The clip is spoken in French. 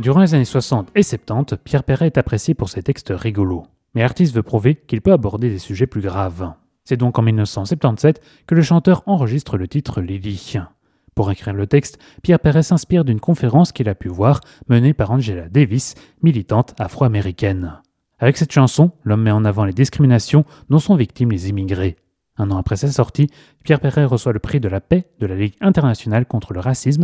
Durant les années 60 et 70, Pierre Perret est apprécié pour ses textes rigolos. Mais l'artiste veut prouver qu'il peut aborder des sujets plus graves. C'est donc en 1977 que le chanteur enregistre le titre Lily. Pour écrire le texte, Pierre Perret s'inspire d'une conférence qu'il a pu voir menée par Angela Davis, militante afro-américaine. Avec cette chanson, l'homme met en avant les discriminations dont sont victimes les immigrés. Un an après sa sortie, Pierre Perret reçoit le prix de la paix de la Ligue internationale contre le racisme